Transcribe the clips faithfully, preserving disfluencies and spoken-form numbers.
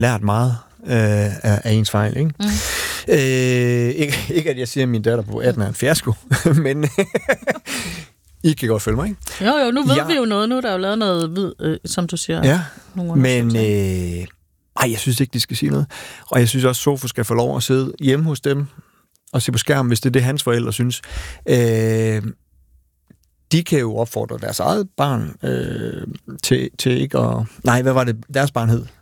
lært meget øh, af, af ens fejl, ikke? Mm. Øh, ikke? Ikke at jeg siger, at min datter på atten er en fiasko, men I kan godt følge mig, ikke? Jo, jo, nu ved ja. vi jo noget. Nu er der jo lavet noget, ved, øh, som du siger. Ja, men øh, ej, jeg synes ikke, de skal sige noget. Og jeg synes også, at Sofus skal få lov at sidde hjemme hos dem og se på skærmen, hvis det er det, hans forældre synes. Øh, de kan jo opfordre deres eget barn øh, til, til ikke at... Nej, hvad var det, deres barn hed?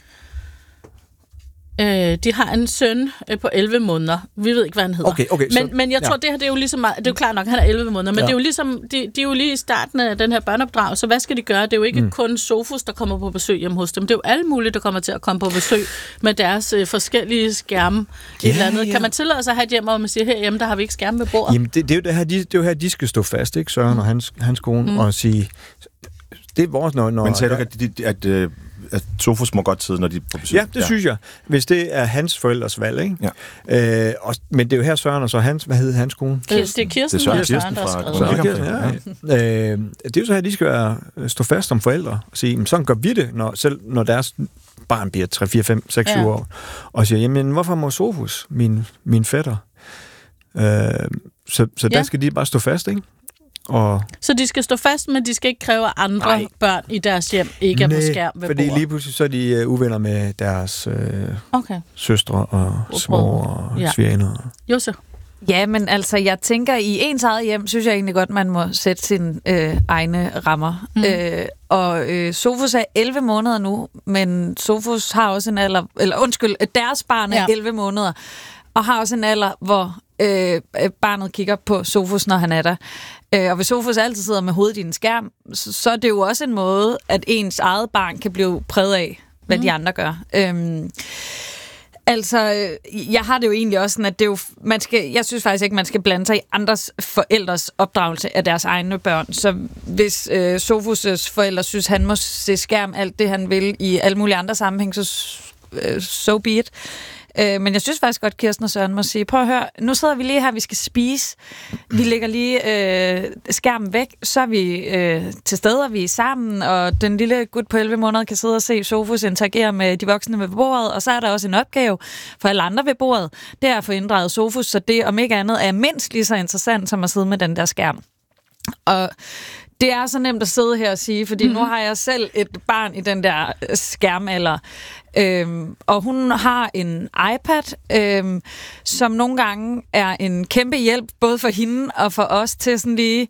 Øh, de har en søn øh, på elleve måneder. Vi ved ikke, hvad han hedder. Okay, okay, men, så, men jeg tror, ja. det her det er jo ligesom... Det er jo klart nok, at han er elleve måneder, men ja. det er jo ligesom... De, de er jo lige i starten af den her børneopdrag, så hvad skal de gøre? Det er jo ikke mm. kun Sofus, der kommer på besøg hjemme hos dem. Det er jo alle mulige, der kommer til at komme på besøg med deres øh, forskellige skærme. Ja, et eller andet. Ja. Kan man tillade sig at have et hjem, hvor man siger, herhjemme, der har vi ikke skærme ved bordet? Jamen, det, det, er jo det, her, de, det er jo her, de skal stå fast, ikke? Søren mm. og hans, hans kone, mm. og sige... Det er vores... Når, når, men sagde du ikke, at... at, at at Sofus må godt sidde, når de er på besøg. Ja, det ja. synes jeg. Hvis det er hans forældres valg, ikke? Ja. Øh, og, men det er jo her Søren, og så hans... Hvad hedder hans kone? Kirsten. Det er Kirsten, det er Søren, Kirsten, der har skrevet. Kirsten, ja. øh, det er jo så her, de skal være, stå fast som forældre og sige, sådan gør vi det, når, selv når deres barn bliver tre, fire, fem, seks, syv år, og siger, jamen, hvorfor må Sofus, min, min fætter? Øh, så så ja. der skal de bare stå fast, ikke? Og så de skal stå fast, men de skal ikke kræve, at andre Nej. børn i deres hjem ikke er på skærm ved fordi bordet. Lige pludselig så er de uh, uvenner med deres uh, okay. søstre og små og ja. svigerner. Jose. Ja, men altså, jeg tænker, i ens eget hjem, synes jeg egentlig godt, man må sætte sine øh, egne rammer. Mm. Øh, og øh, Sofus er elleve måneder nu, men Sofus har også en alder, eller undskyld, deres barn er ja. elleve måneder, og har også en alder, hvor øh, barnet kigger på Sofus, når han er der. Øh, og hvis Sofus altid sidder med hovedet i en skærm, så, så er det jo også en måde, at ens eget barn kan blive præget af, hvad mm. de andre gør. Øhm, altså, jeg har det jo egentlig også sådan, at det er jo, man skal, jeg synes faktisk ikke, man skal blande sig i andres forældres opdragelse af deres egne børn. Så hvis øh, Sofus' forældre synes, han må se skærm alt det, han vil i alle mulige andre sammenhæng, så øh, so be it. Men jeg synes faktisk godt, Kirsten og Søren må sige, prøv at høre, nu sidder vi lige her, vi skal spise. Vi lægger lige øh, skærmen væk, så er vi øh, til stede, og vi er sammen, og den lille gut på elleve måneder kan sidde og se Sofus interagere med de voksne ved bordet, og så er der også en opgave for alle andre ved bordet, det er at få inddraget Sofus, så det om ikke andet er mindst lige så interessant, som at sidde med den der skærm. Og det er så nemt at sidde her og sige, fordi mm-hmm. nu har jeg selv et barn i den der skærmalder, øhm, og hun har en iPad, øhm, som nogle gange er en kæmpe hjælp, både for hende og for os, til sådan lige,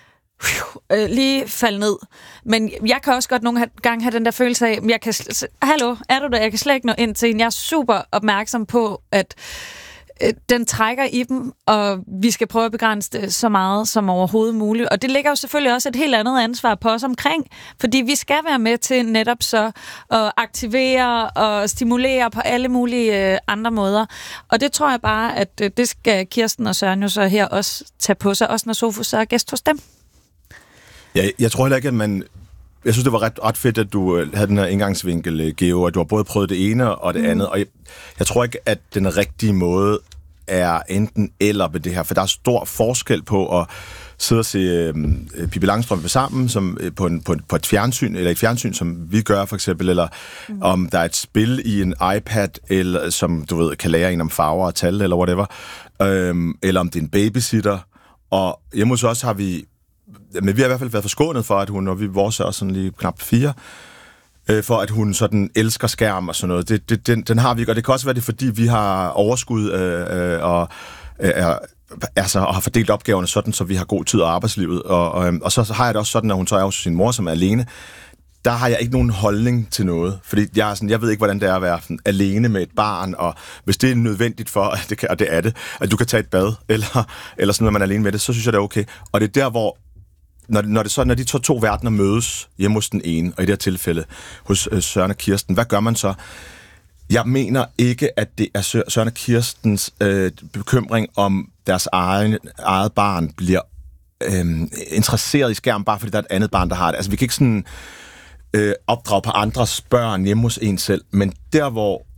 øh, lige falde ned. Men jeg kan også godt nogle gange have den der følelse af, jeg kan, hallo, er du der? Jeg kan slet ikke nå ind til hende. Jeg er super opmærksom på, at den trækker i dem, og vi skal prøve at begrænse det så meget som overhovedet muligt. Og det ligger jo selvfølgelig også et helt andet ansvar på os omkring, fordi vi skal være med til netop så at aktivere og stimulere på alle mulige andre måder. Og det tror jeg bare, at det skal Kirsten og Søren jo så her også tage på sig, også når Sofus er gæst hos dem. Ja, jeg tror heller ikke, at man... Jeg synes, det var ret, ret fedt, at du havde den her indgangsvinkel, Geo, at du har både prøvet det ene og det mm. andet, og jeg, jeg tror ikke, at den rigtige måde er enten eller ved det her, for der er stor forskel på at sidde og se øh, Pippi Langstrømpe sammen som, øh, på, en, på, en, på et fjernsyn, eller et fjernsyn, som vi gør for eksempel, eller mm. om der er et spil i en iPad, eller som du ved, kan lære en om farver og tal, eller whatever, øh, eller om det er en babysitter, og hjemme hos os har vi men vi har i hvert fald været forskånet for, at hun, og vi vores er også sådan lige knap fire, øh, for at hun sådan elsker skærm og sådan noget. Det, det, den, den har vi ikke, og det kan også være det, fordi vi har overskud øh, øh, og, øh, altså, og har fordelt opgaverne sådan, så vi har god tid af arbejdslivet. Og, og, og så har jeg det også sådan, at hun så er hos sin mor, som er alene. Der har jeg ikke nogen holdning til noget, fordi jeg, er sådan, jeg ved ikke, hvordan det er at være sådan, alene med et barn, og hvis det er nødvendigt for, at det kan, og det er det, at du kan tage et bad, eller, eller sådan, når man er alene med det, så synes jeg, det er okay. Og det er der, hvor Når, når, det så, når de to, to verdener mødes hjemme hos den ene, og i det her tilfælde hos øh, Søren og Kirsten, hvad gør man så? Jeg mener ikke, at det er Søren og Kirstens øh, bekymring om deres egen, eget barn bliver øh, interesseret i skærm, bare fordi der er et andet barn, der har det. Altså, vi kan ikke sådan øh, opdrage på andres børn hjemme hos en selv, men der, hvor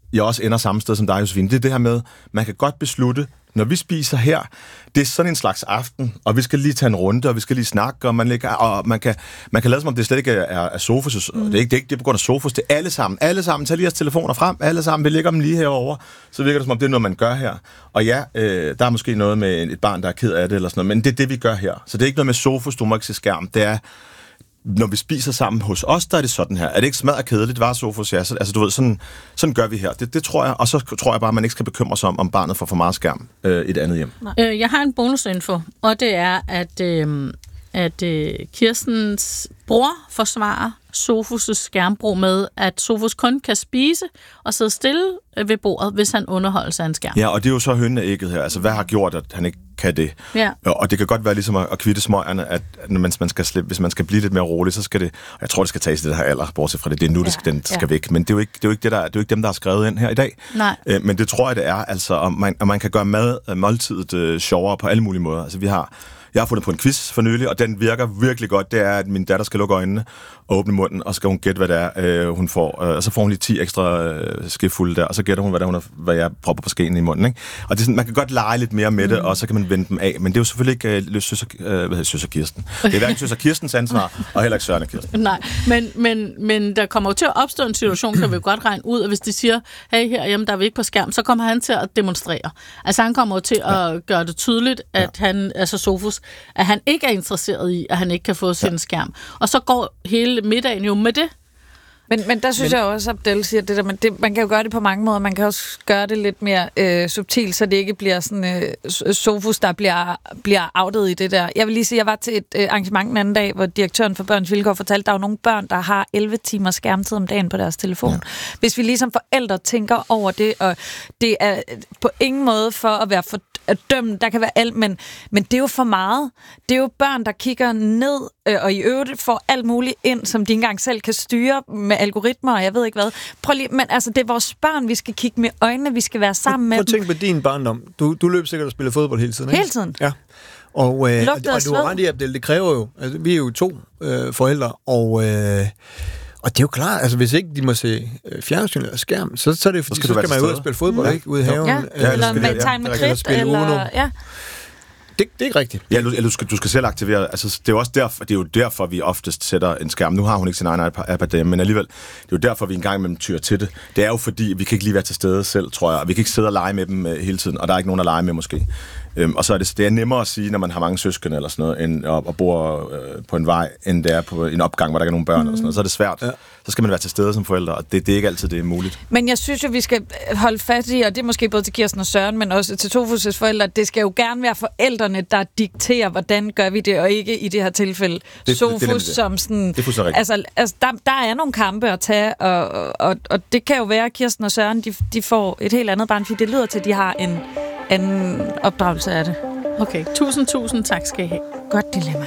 jeg også ender samme sted som dig, Josefine, det er det her med, man kan godt beslutte, når vi spiser her, det er sådan en slags aften, og vi skal lige tage en runde, og vi skal lige snakke, og man, ligger, og man, kan, man kan lade som om, det slet ikke er, er Sofus. Mm. Det er ikke det, er ikke, det er på grund af Sofus, det er alle sammen. Alle sammen, tag lige jeres telefoner frem, alle sammen, vi lægger dem lige herover. Så virker det som om, det er noget, man gør her. Og ja, øh, der er måske noget med et barn, der er ked af det, eller sådan noget, men det er det, vi gør her. Så det er ikke noget med Sofus, du må ikke se skærm. Det er, når vi spiser sammen hos os, der er det sådan her. Er det ikke smadret kedeligt, var Sofus? Ja, så, altså du ved, sådan, sådan gør vi her. Det, det tror jeg, og så tror jeg bare, at man ikke skal bekymre sig om, om barnet får for meget skærm øh, i et andet hjem. Øh, jeg har en bonusinfo, og det er, at, øh, at øh, Kirstens bror forsvarer Sofus' skærmbrug med, at Sofus kun kan spise og sidde stille ved bordet, hvis han underholder sig af en skærm. Ja, og det er jo så hønnen af ægget her. Altså, hvad har gjort, at han ikke kan det? Ja. Og det kan godt være ligesom at, at kvitte smøgerne, at når man skal slippe, hvis man skal blive lidt mere rolig, så skal det, og jeg tror, det skal tages i det her alder, bortset fra det, det er nu, ja. det skal, den skal ja. væk. Men det er jo ikke, det er jo ikke, det der, det er jo ikke dem, der har skrevet ind her i dag. Nej. Øh, men det tror jeg, det er, altså, om man, om man kan gøre mad, måltidet øh, sjovere på alle mulige måder. Altså, vi har Jeg har fundet på en quiz for nylig, og den virker virkelig godt. Det er, at min datter skal lukke øjnene og åbne munden, og så skal hun gætte, hvad det er, øh, hun får. Øh, og så får hun lige ti ekstra øh, skefulde der, og så gætter hun, hvad, der, hun er, hvad jeg propper på skeen i munden. Ikke? Og det er sådan, man kan godt lege lidt mere med det, mm. og så kan man vende dem af. Men det er jo selvfølgelig ikke øh, løs søster, øh, hvad hedder søster Kirsten. Det er hverken søster Kirstens ansvar, og heller ikke Søren og Kirsten. Nej, men, men, men der kommer jo til at opstå en situation, kan vi jo godt regne ud, at hvis de siger, hey, herhjemme, der er vi ikke på skærm, så kommer han til at demonstrere. Altså han kommer jo til ja. at gøre det tydeligt, at ja. han, altså Sofus, at han ikke er interesseret i, at han ikke kan få sin ja. skærm. Og så går hele middagen jo med det. Men, men der synes men, jeg også, at Abdel siger det der, men det, man kan jo gøre det på mange måder. Man kan også gøre det lidt mere øh, subtilt, så det ikke bliver sådan øh, Sofus, der bliver, bliver outet i det der. Jeg vil lige sige, jeg var til et øh, arrangement den anden dag, hvor direktøren for Børns Vilkår fortalte, at der er jo nogle børn, der har elleve timer skærmtid om dagen på deres telefon. Ja. Hvis vi ligesom forældre tænker over det, og det er på ingen måde for at være for at dømme, der kan være alt, men, men det er jo for meget. Det er jo børn, der kigger ned, øh, og i øvrigt får alt muligt ind, som de ikke engang selv kan styre med algoritmer, og jeg ved ikke hvad. Prøv lige, men altså, det er vores børn, vi skal kigge med øjnene, vi skal være sammen med dem. Prøv at tænke på din barndom. Du, du løb sikkert og spillede fodbold hele tiden, ikke? Hele tiden. Ja. Og, øh, og, og du har ret i, Abdel, det kræver jo, altså, vi er jo to øh, forældre, og... Øh, Og det er jo klart, altså hvis ikke de må se øh, fjernsyn eller skærm, så, så er det fordi, så skal, så skal man ud og spille fodbold, ja. ikke? Ude i haven. Ja, ja eller med tegn med kridt, eller... Ja. Det, det er ikke rigtigt. Ja, du, du, skal, du skal selv aktivere. Altså, det er jo også derfor, det er jo derfor, vi oftest sætter en skærm. Nu har hun ikke sin egen iPad derhjemme, men alligevel, det er jo derfor, vi engang imellem tyrer til det. Det er jo fordi, vi kan ikke lige være til stede selv, tror jeg. Vi kan ikke sidde og lege med dem uh, hele tiden, og der er ikke nogen at lege med måske. Um, og så er det, det er nemmere at sige, når man har mange søskende eller sådan noget, end, og, og bor uh, på en vej, end det er på en opgang, hvor der ikke er nogen børn mm. eller sådan noget. Så er det svært. Ja. Så skal man være til stede som forældre, og det, det er ikke altid det er muligt. Men jeg synes jo, vi skal holde fast i, og det er måske både til Kirsten og Søren, men også til Sofus' forældre, det skal jo gerne være forældrene, der dikterer, hvordan gør vi det, og ikke i det her tilfælde det, Sofus, det, det, det. som sådan... Det er altså, altså der, der er nogle kampe at tage, og, og, og det kan jo være, at Kirsten og Søren, de, de får et helt andet barn, fordi det lyder til, at de har en anden opdragelse af det. Okay, tusind, tusind tak skal I have. Godt dilemma.